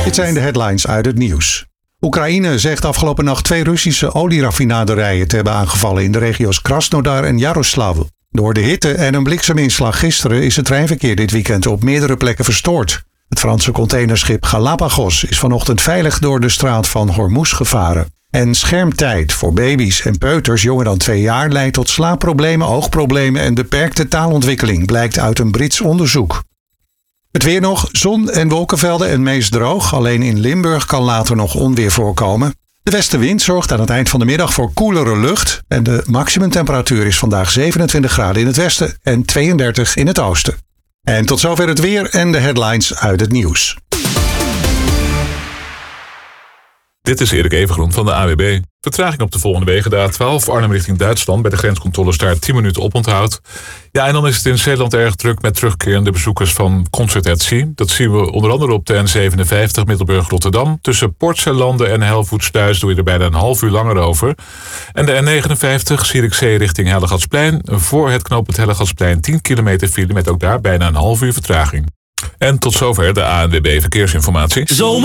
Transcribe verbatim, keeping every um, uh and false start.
Dit zijn de headlines uit het nieuws. Oekraïne zegt afgelopen nacht twee Russische olieraffinaderijen te hebben aangevallen in de regio's Krasnodar en Jaroslavl. Door de hitte en een blikseminslag gisteren is het treinverkeer dit weekend op meerdere plekken verstoord. Het Franse containerschip Galapagos is vanochtend veilig door de straat van Hormuz gevaren. En schermtijd voor baby's en peuters jonger dan twee jaar leidt tot slaapproblemen, oogproblemen en beperkte taalontwikkeling, blijkt uit een Brits onderzoek. Het weer nog, zon en wolkenvelden en meest droog. Alleen in Limburg kan later nog onweer voorkomen. De westenwind zorgt aan het eind van de middag voor koelere lucht. En de maximumtemperatuur is vandaag zevenentwintig graden in het westen en tweeëndertig in het oosten. En tot zover het weer en de headlines uit het nieuws. Dit is Erik Evengroen van de A W B. Vertraging op de volgende wegen. De A twaalf Arnhem richting Duitsland. Bij de grenscontroles daar tien minuten oponthoud. Ja, en dan is het in Zeeland erg druk met terugkerende bezoekers van Concert at Sea. Dat zien we onder andere op de N zevenenvijftig Middelburg-Rotterdam. Tussen Portselanden en Helvoetsluis doe je er bijna een half uur langer over. En de N negenenvijftig Zierikzee richting Hellegatsplein. Voor het knooppunt Hellegatsplein tien kilometer file met ook daar bijna een half uur vertraging. En tot zover de A N W B Verkeersinformatie. Zomer